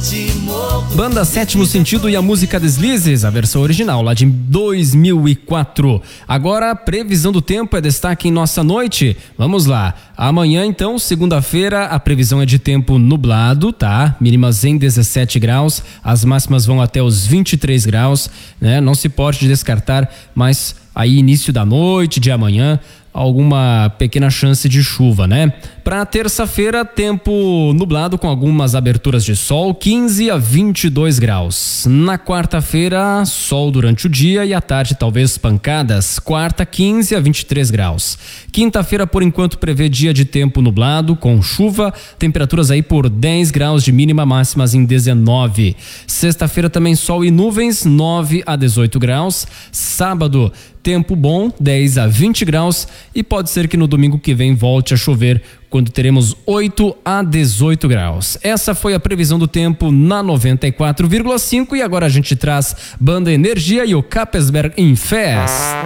Banda Sétimo Sentido e a música Deslizes, a versão original lá de 2004. Agora, a previsão do tempo é destaque em nossa noite. Vamos lá. Amanhã, então, segunda-feira, a previsão é de tempo nublado, tá? Mínimas em 17 graus, as máximas vão até os 23 graus, né? Não se pode descartar, mas aí início da noite, de amanhã, alguma pequena chance de chuva, né? Para terça-feira, tempo nublado com algumas aberturas de sol, 15 a 22 graus. Na quarta-feira, sol durante o dia e à tarde talvez pancadas. Quarta, 15 a 23 graus. Quinta-feira, por enquanto, prevê dia de tempo nublado com chuva, temperaturas aí por 10 graus de mínima, máximas em 19. Sexta-feira também sol e nuvens, 9 a 18 graus. Sábado, tempo bom, 10 a 20 graus e pode ser que no domingo que vem volte a chover quando teremos 8 a 18 graus. Essa foi a previsão do tempo na 94,5 e agora a gente traz Banda Energia e o Capesberg em Fest.